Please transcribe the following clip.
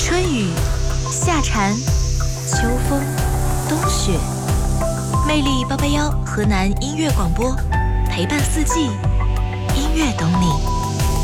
春雨、夏蝉、秋风、冬雪，魅力881河南音乐广播，陪伴四季，音乐懂你。